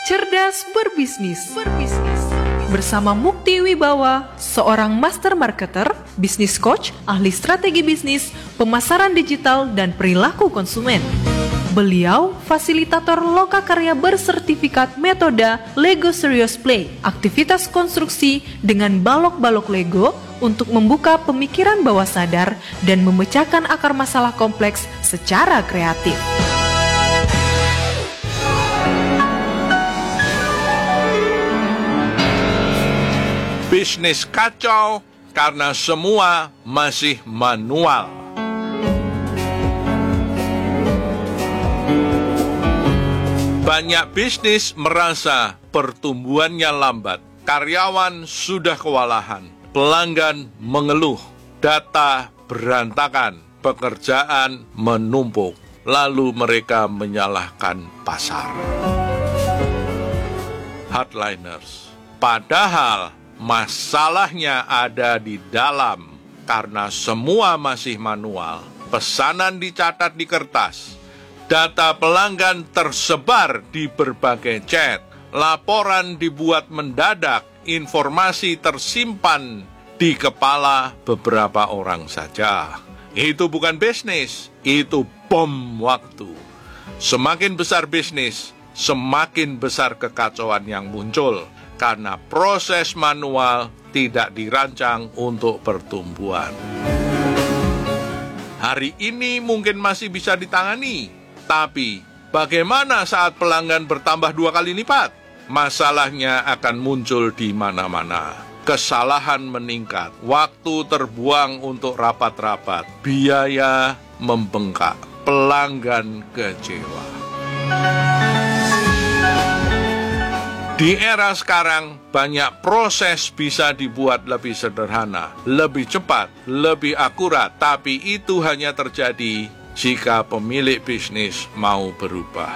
Cerdas berbisnis. Bersama Mukti Wibawa, seorang master marketer, bisnis coach, ahli strategi bisnis, pemasaran digital, dan perilaku konsumen. Beliau fasilitator lokakarya bersertifikat metode Lego Serious Play, aktivitas konstruksi dengan balok-balok Lego untuk membuka pemikiran bawah sadar dan memecahkan akar masalah kompleks secara kreatif. Bisnis kacau karena semua masih manual. Banyak bisnis merasa pertumbuhannya lambat, karyawan sudah kewalahan, pelanggan mengeluh, data berantakan, pekerjaan menumpuk, lalu mereka menyalahkan pasar. Hardliners, padahal masalahnya ada di dalam karena semua masih manual, pesanan dicatat di kertas, data pelanggan tersebar di berbagai chat, laporan dibuat mendadak, informasi tersimpan di kepala beberapa orang saja. Itu bukan bisnis, itu bom waktu. Semakin besar bisnis, semakin besar kekacauan yang muncul, karena proses manual tidak dirancang untuk pertumbuhan. Hari ini mungkin masih bisa ditangani, tapi bagaimana saat pelanggan bertambah 2 kali lipat? Masalahnya akan muncul di mana-mana. Kesalahan meningkat, waktu terbuang untuk rapat-rapat, biaya membengkak, pelanggan kecewa. Di era sekarang, banyak proses bisa dibuat lebih sederhana, lebih cepat, lebih akurat, tapi itu hanya terjadi jika pemilik bisnis mau berubah.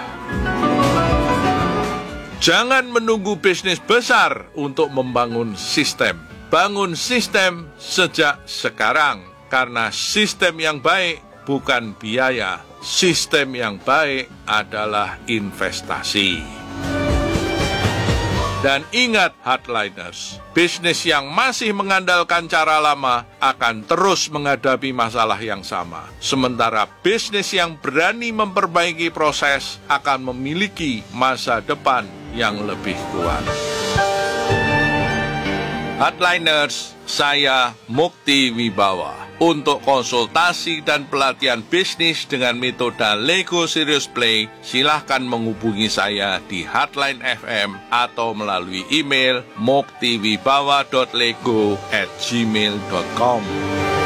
Jangan menunggu bisnis besar untuk membangun sistem. Bangun sistem sejak sekarang, karena sistem yang baik bukan biaya. Sistem yang baik adalah investasi. Dan ingat hardliners, bisnis yang masih mengandalkan cara lama akan terus menghadapi masalah yang sama. Sementara bisnis yang berani memperbaiki proses akan memiliki masa depan yang lebih kuat. Hardliners, saya Mukti Wibawa. Untuk konsultasi dan pelatihan bisnis dengan metode Lego Serious Play, silahkan menghubungi saya di Hotline FM atau melalui email muktiwibawa.lego@gmail.com.